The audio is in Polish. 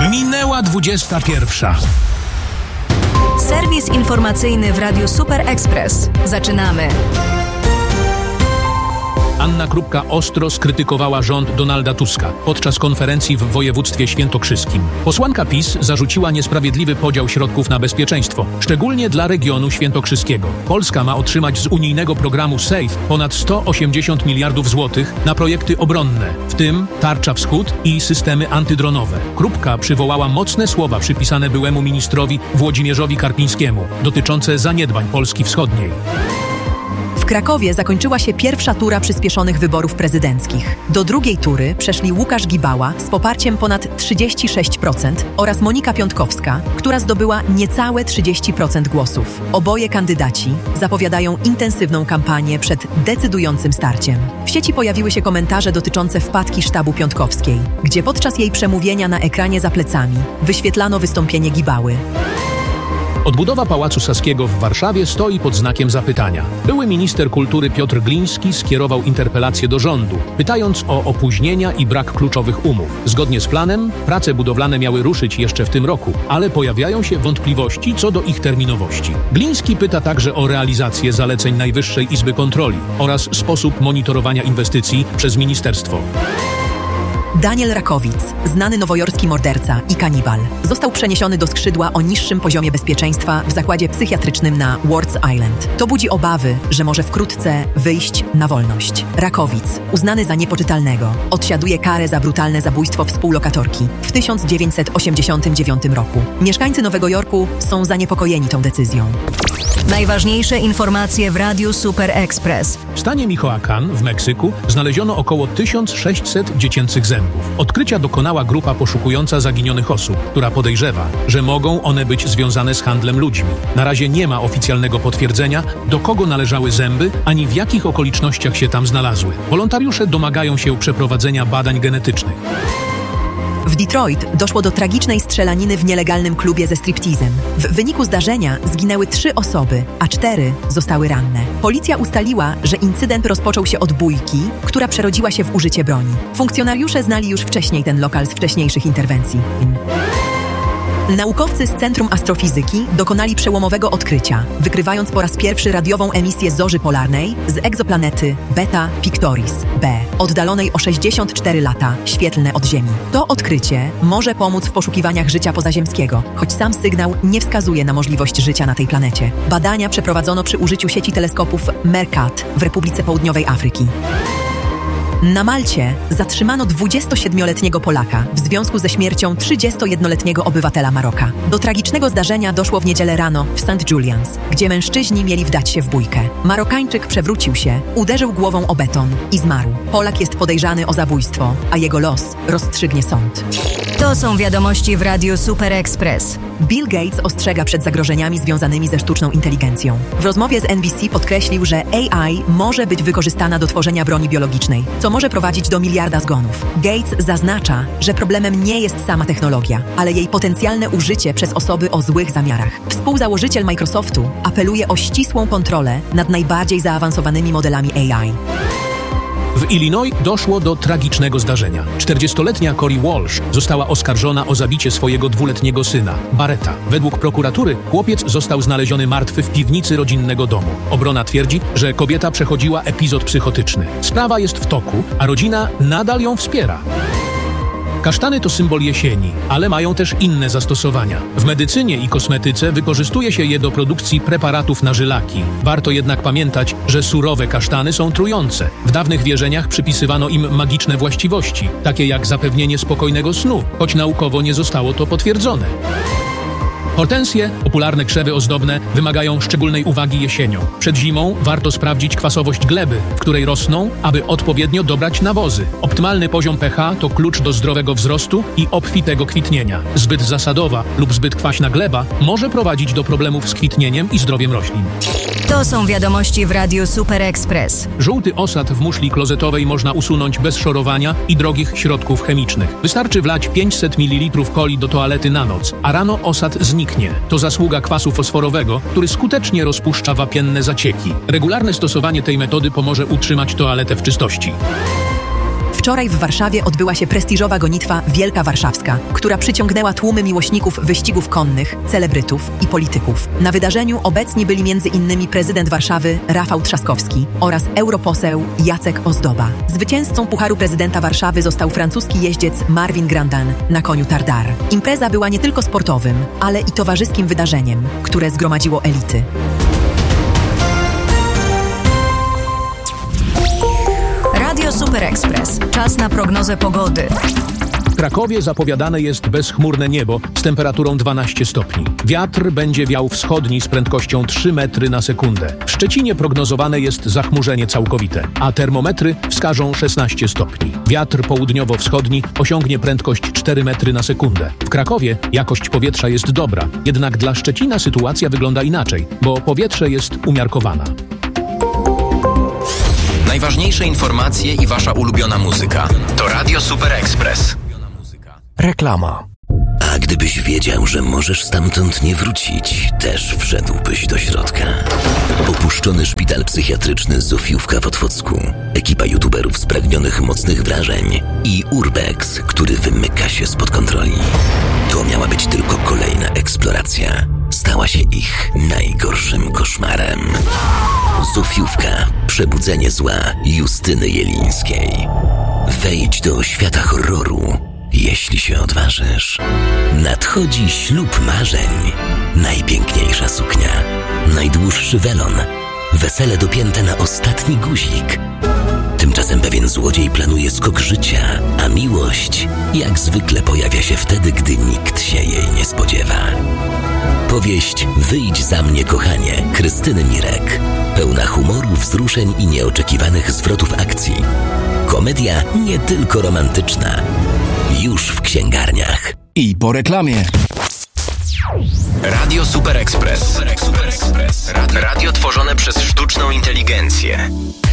Minęła 21. Serwis informacyjny w Radiu Super Express. Zaczynamy. Anna Krupka ostro skrytykowała rząd Donalda Tuska podczas konferencji w województwie świętokrzyskim. Posłanka PiS zarzuciła niesprawiedliwy podział środków na bezpieczeństwo, szczególnie dla regionu świętokrzyskiego. Polska ma otrzymać z unijnego programu SAFE ponad 180 miliardów złotych na projekty obronne, w tym Tarcza Wschód i systemy antydronowe. Krupka przywołała mocne słowa przypisane byłemu ministrowi Włodzimierzowi Karpińskiemu dotyczące zaniedbań Polski Wschodniej. W Krakowie zakończyła się pierwsza tura przyspieszonych wyborów prezydenckich. Do drugiej tury przeszli Łukasz Gibała z poparciem ponad 36% oraz Monika Piątkowska, która zdobyła niecałe 30% głosów. Oboje kandydaci zapowiadają intensywną kampanię przed decydującym starciem. W sieci pojawiły się komentarze dotyczące wpadki sztabu Piątkowskiej, gdzie podczas jej przemówienia na ekranie za plecami wyświetlano wystąpienie Gibały. Odbudowa Pałacu Saskiego w Warszawie stoi pod znakiem zapytania. Były minister kultury Piotr Gliński skierował interpelację do rządu, pytając o opóźnienia i brak kluczowych umów. Zgodnie z planem, prace budowlane miały ruszyć jeszcze w tym roku, ale pojawiają się wątpliwości co do ich terminowości. Gliński pyta także o realizację zaleceń Najwyższej Izby Kontroli oraz sposób monitorowania inwestycji przez ministerstwo. Daniel Rakowic, znany nowojorski morderca i kanibal, został przeniesiony do skrzydła o niższym poziomie bezpieczeństwa w zakładzie psychiatrycznym na Wards Island. To budzi obawy, że może wkrótce wyjść na wolność. Rakowic, uznany za niepoczytalnego, odsiaduje karę za brutalne zabójstwo współlokatorki w 1989 roku. Mieszkańcy Nowego Jorku są zaniepokojeni tą decyzją. Najważniejsze informacje w Radiu Super Express. W stanie Michoacán w Meksyku znaleziono około 1600 dziecięcych zębów. Odkrycia dokonała grupa poszukująca zaginionych osób, która podejrzewa, że mogą one być związane z handlem ludźmi. Na razie nie ma oficjalnego potwierdzenia, do kogo należały zęby, ani w jakich okolicznościach się tam znalazły. Wolontariusze domagają się przeprowadzenia badań genetycznych. W Detroit doszło do tragicznej strzelaniny w nielegalnym klubie ze striptizem. W wyniku zdarzenia zginęły 3 osoby, a 4 zostały ranne. Policja ustaliła, że incydent rozpoczął się od bójki, która przerodziła się w użycie broni. Funkcjonariusze znali już wcześniej ten lokal z wcześniejszych interwencji. Naukowcy z Centrum Astrofizyki dokonali przełomowego odkrycia, wykrywając po raz pierwszy radiową emisję zorzy polarnej z egzoplanety Beta Pictoris b, oddalonej o 64 lata świetlne od Ziemi. To odkrycie może pomóc w poszukiwaniach życia pozaziemskiego, choć sam sygnał nie wskazuje na możliwość życia na tej planecie. Badania przeprowadzono przy użyciu sieci teleskopów MERCAT w Republice Południowej Afryki. Na Malcie zatrzymano 27-letniego Polaka w związku ze śmiercią 31-letniego obywatela Maroka. Do tragicznego zdarzenia doszło w niedzielę rano w St. Julian's, gdzie mężczyźni mieli wdać się w bójkę. Marokańczyk przewrócił się, uderzył głową o beton i zmarł. Polak jest podejrzany o zabójstwo, a jego los rozstrzygnie sąd. To są wiadomości w Radiu Super Express. Bill Gates ostrzega przed zagrożeniami związanymi ze sztuczną inteligencją. W rozmowie z NBC podkreślił, że AI może być wykorzystana do tworzenia broni biologicznej, co może prowadzić do miliarda zgonów. Gates zaznacza, że problemem nie jest sama technologia, ale jej potencjalne użycie przez osoby o złych zamiarach. Współzałożyciel Microsoftu apeluje o ścisłą kontrolę nad najbardziej zaawansowanymi modelami AI. W Illinois doszło do tragicznego zdarzenia. 40-letnia Corey Walsh została oskarżona o zabicie swojego 2-letniego syna, Barretta. Według prokuratury chłopiec został znaleziony martwy w piwnicy rodzinnego domu. Obrona twierdzi, że kobieta przechodziła epizod psychotyczny. Sprawa jest w toku, a rodzina nadal ją wspiera. Kasztany to symbol jesieni, ale mają też inne zastosowania. W medycynie i kosmetyce wykorzystuje się je do produkcji preparatów na żylaki. Warto jednak pamiętać, że surowe kasztany są trujące. W dawnych wierzeniach przypisywano im magiczne właściwości, takie jak zapewnienie spokojnego snu, choć naukowo nie zostało to potwierdzone. Hortensje, popularne krzewy ozdobne, wymagają szczególnej uwagi jesienią. Przed zimą warto sprawdzić kwasowość gleby, w której rosną, aby odpowiednio dobrać nawozy. Optymalny poziom pH to klucz do zdrowego wzrostu i obfitego kwitnienia. Zbyt zasadowa lub zbyt kwaśna gleba może prowadzić do problemów z kwitnieniem i zdrowiem roślin. To są wiadomości w Radiu Super Express. Żółty osad w muszli klozetowej można usunąć bez szorowania i drogich środków chemicznych. Wystarczy wlać 500 ml coli do toalety na noc, a rano osad zniknie. To zasługa kwasu fosforowego, który skutecznie rozpuszcza wapienne zacieki. Regularne stosowanie tej metody pomoże utrzymać toaletę w czystości. Wczoraj w Warszawie odbyła się prestiżowa gonitwa Wielka Warszawska, która przyciągnęła tłumy miłośników wyścigów konnych, celebrytów i polityków. Na wydarzeniu obecni byli m.in. prezydent Warszawy Rafał Trzaskowski oraz europoseł Jacek Ozdoba. Zwycięzcą Pucharu Prezydenta Warszawy został francuski jeździec Marvin Grandin na koniu Tardar. Impreza była nie tylko sportowym, ale i towarzyskim wydarzeniem, które zgromadziło elity. Radio Super Express. Czas na prognozę pogody. W Krakowie zapowiadane jest bezchmurne niebo z temperaturą 12 stopni. Wiatr będzie wiał wschodni z prędkością 3 metry na sekundę. W Szczecinie prognozowane jest zachmurzenie całkowite, a termometry wskażą 16 stopni. Wiatr południowo-wschodni osiągnie prędkość 4 metry na sekundę. W Krakowie jakość powietrza jest dobra, jednak dla Szczecina sytuacja wygląda inaczej, bo powietrze jest umiarkowana. Najważniejsze informacje i wasza ulubiona muzyka. To Radio Super Express. Reklama. A gdybyś wiedział, że możesz stamtąd nie wrócić, też wszedłbyś do środka. Opuszczony szpital psychiatryczny Zofiówka w Otwocku, ekipa youtuberów spragnionych mocnych wrażeń i Urbex, który wymyka się spod kontroli. To miała być tylko kolejna eksploracja. Stała się ich najgorszym koszmarem. Zofiówka. Przebudzenie zła Justyny Jelińskiej. Wejdź do świata horroru, jeśli się odważysz. Nadchodzi ślub marzeń. Najpiękniejsza suknia. Najdłuższy welon. Wesele dopięte na ostatni guzik. Tymczasem pewien złodziej planuje skok życia, a miłość jak zwykle pojawia się wtedy, gdy nikt się jej nie spodziewa. Powieść Wyjdź za mnie, kochanie Krystyny Mirek. Pełna humoru, wzruszeń i nieoczekiwanych zwrotów akcji. Komedia nie tylko romantyczna. Już w księgarniach. I po reklamie. Radio Super Express. Radio tworzone przez sztuczną inteligencję.